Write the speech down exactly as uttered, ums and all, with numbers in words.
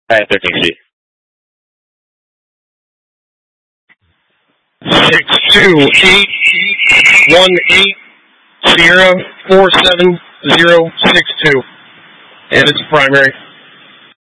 At thirteen feet. Six two eight one eight Sierra four seven zero six two, and it's primary.